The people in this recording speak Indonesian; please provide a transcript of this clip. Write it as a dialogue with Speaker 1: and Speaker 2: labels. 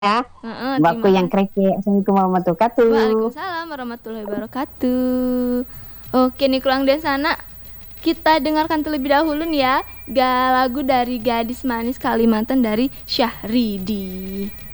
Speaker 1: Ya,
Speaker 2: Heeh,
Speaker 1: waktu
Speaker 2: terima
Speaker 1: yang
Speaker 2: kasih.
Speaker 1: krecek. Assalamualaikum warahmatullahi wabarakatuh.
Speaker 2: Waalaikumsalam warahmatullahi wabarakatuh. Oke nih Kulang Densana, kita dengarkan terlebih dahulu nih ya lagu dari Gadis Manis Kalimantan dari Syahrini.